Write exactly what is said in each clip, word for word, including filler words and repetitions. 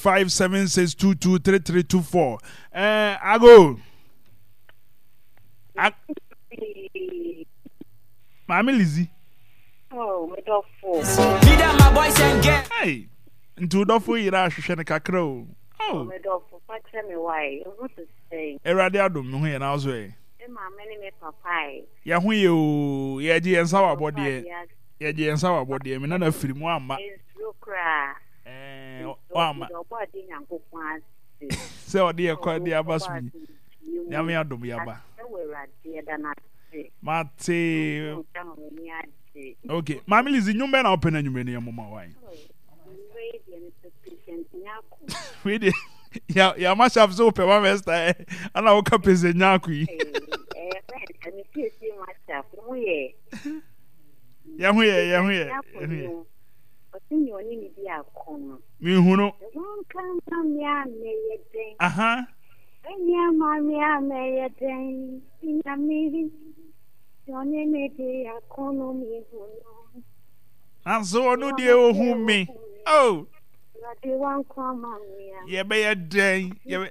five seven six two two three three two four. Uh, I go. I... Mami Lizzie. Oh, me do four. Be that my boys and get. Hey, into do four year ashushe kakro. Oh, me do four. What tell me why? What to say? Erade adom no here na so e. E ma me me papa. Ya hu ye o, ye ji ensa wa bode. Ye ji ensa wa bode. Me na na firi mu amma. Instrukra. Eh, o amma. Do body nyankopon. Se o de e kwa de abasu. Ya me adom ya ba. E we rade da na. Mate. Okay, Mami Lizzie, you men open and you may name my wife. Wait, yeah, yeah, must have so per one best. And I woke up as a Yaku. Yeah, we are, yeah, we are. But in your name, be a corner. Me who know. Uh huh. And yeah, mammy, I may a day in a meeting. And so no dear who me. Oh, yeah, by a day. Yeah,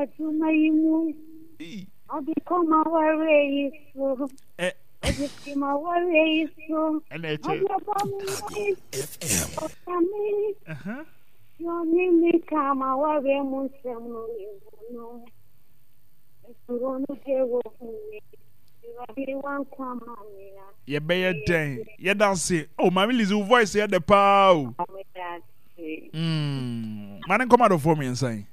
I'll become our way. My worry so. And that's uh huh. Your name may come our way, Monsanto. No, it's going to me. Yeah, be a day. Yeah, that's it. Oh, Mami Lizzie voice here the pow. Hmm. Man, come out for me and say.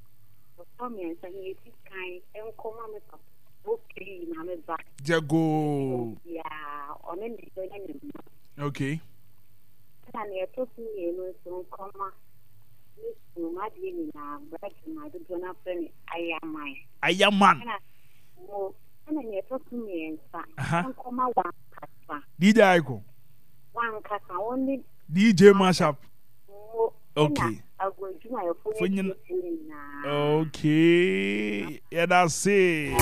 Jago. Yeah, on any okay. And you're talking to so come. My dear, but I don't know. I am my. I am man. And you're talking to me and say, come out one. Did I go? One cat only. D J Mashup. Okay. I'll go to my phone. Okay. Yeah, that's it.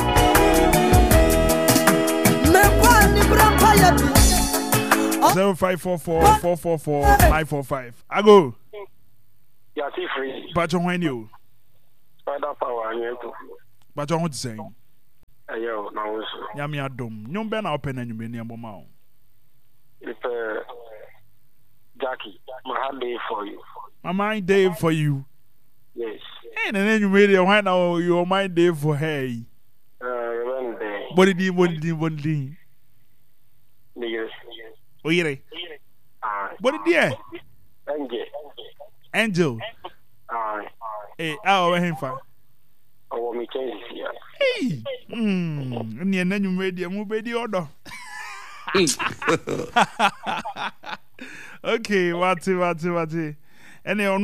Zero five four four four four four nine four five. I go. Yeah, see free. But you when you. Father power and you. But you want to say. Ayo, now so. Yami adom. Nyom be na open and you be near mama. If uh, Jackie, my hand day for you. My mind day for you. Yes. Hey, and then you made it right now. Your mind day for her. Uh, when day. What did he? What did he? What did he? Yes. Oh yeah. Ah. What did he? Angel. Angel. Ah. Hey, I over him for. I want me change here. Hey. Hmm. And then you made the move the order. Okay, what's it? What's it? What's it? And